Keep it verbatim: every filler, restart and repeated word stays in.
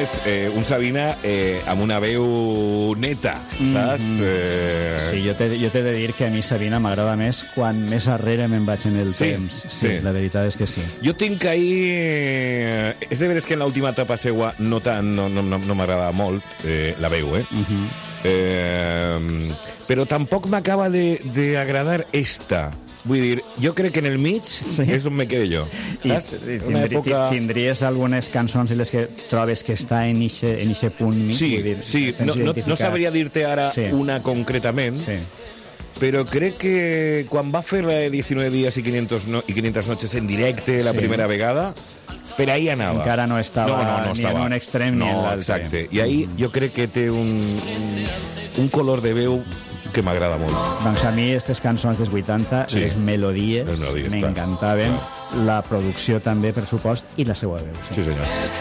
és eh, un Sabina eh, amb una veu neta, saps? Mm -hmm. eh... Sí, jo t'he jo t'he de dir que a mi Sabina m'agrada més quan més arrere me'n vaig en el Sí, temps. Sí, sí. la veritat és que sí. Jo tinc ahir... Eh, és de veres que en l'última etapa seua no, tan, no, no, no, no m'agrada molt eh, la veu, eh? Uh -huh. eh? Però tampoc m'acaba d'agradar esta. Vull dir, jo crec que en el mig sí. és on me quedo jo. I, Saps? i Una tindri, època... tindries algunes cançons en les que trobes que està en ixe, en ixe punt mig? Sí, vull dir, sí. No, no, no sabria dir-te ara sí. una concretament, sí. però crec que quan va fer la de diecinueve días y quinientas, no, y quinientas noches en directe la sí. primera vegada, per ahí anava. Encara no estava, no, no, no ni estava. en un extrem no, ni en l'altre. Exacte. I ahí jo crec que té un, un, un color de veu que m'agrada molt. Doncs a mi aquestes cançons dels vuitanta, Sí. les melodies, Les melodies, m'encantaven. La producció també, per supost, i la seva veu. Sí, senyor.